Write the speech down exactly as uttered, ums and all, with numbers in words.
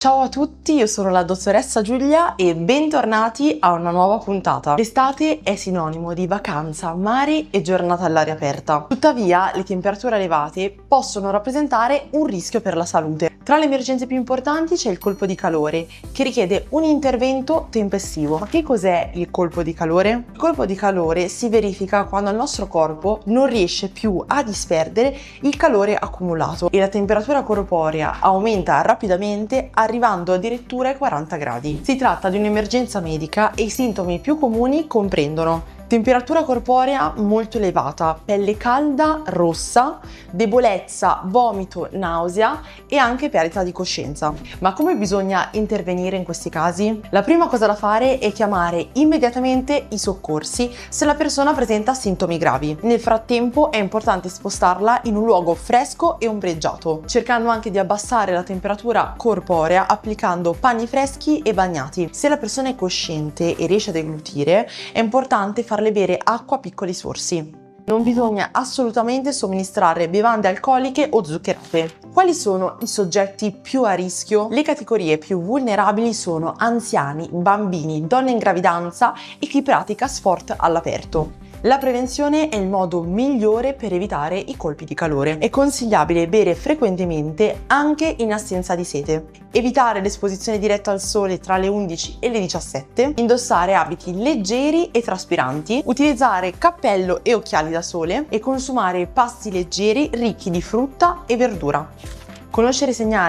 Ciao a tutti, io sono la dottoressa Giulia e bentornati a una nuova puntata. L'estate è sinonimo di vacanza, mare e giornata all'aria aperta. Tuttavia, le temperature elevate possono rappresentare un rischio per la salute. Tra le emergenze più importanti c'è il colpo di calore, che richiede un intervento tempestivo. Ma che cos'è il colpo di calore? Il colpo di calore si verifica quando il nostro corpo non riesce più a disperdere il calore accumulato e la temperatura corporea aumenta rapidamente, arrivando addirittura ai quaranta gradi. Si tratta di un'emergenza medica e i sintomi più comuni comprendono temperatura corporea molto elevata, pelle calda, rossa, debolezza, vomito, nausea e anche perdita di coscienza. Ma come bisogna intervenire in questi casi? La prima cosa da fare è chiamare immediatamente i soccorsi se la persona presenta sintomi gravi. Nel frattempo è importante spostarla in un luogo fresco e ombreggiato, cercando anche di abbassare la temperatura corporea applicando panni freschi e bagnati. Se la persona è cosciente e riesce a deglutire, è importante farle bere acqua a piccoli sorsi. Non bisogna assolutamente somministrare bevande alcoliche o zuccherate. Quali sono i soggetti più a rischio? Le categorie più vulnerabili sono anziani, bambini, donne in gravidanza e chi pratica sport all'aperto. La prevenzione è il modo migliore per evitare i colpi di calore. È consigliabile bere frequentemente anche in assenza di sete. Evitare l'esposizione diretta al sole tra le undici e le diciassette. Indossare abiti leggeri e traspiranti. Utilizzare cappello e occhiali da sole e consumare pasti leggeri ricchi di frutta e verdura. Conoscere i segnali